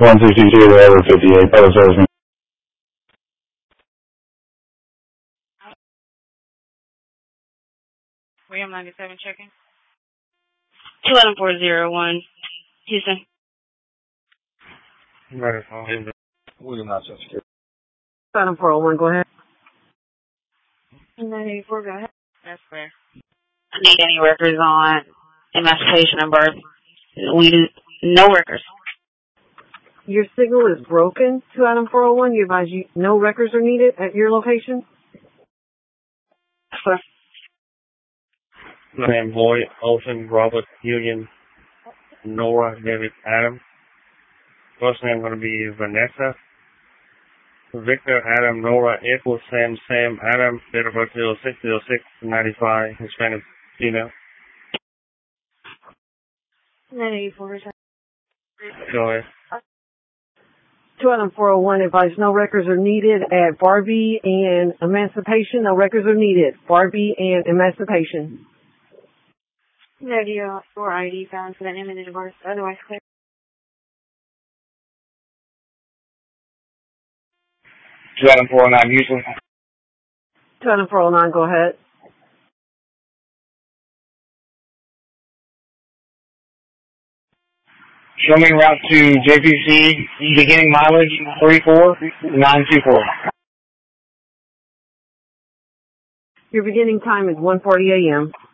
162 to over 58, public service. William 97 checking. 21401, Houston. William 97. 401, go ahead. 984, go ahead. That's fair. I need any records on emancipation and birth. We do no records. Your signal is broken to Adam 401. You advise no records are needed at your location? Sir. Sam Boyd, Olsen, Robert, Union, Nora, David, Adam. First name going to be Vanessa. Victor, Adam, Nora, Edward, Sam, Adam, date of birth 06/06/95, Hispanic female. 984. Go ahead. To Adam 401, advise no records are needed at Barbie and Emancipation. No records are needed. Barbie and Emancipation. No deal or ID found for that name and the divorce. Otherwise clear. To Adam 409, usually. To Adam 409, go ahead. Show me route to JPC, beginning mileage 34924. Your beginning time is 1:40 a.m.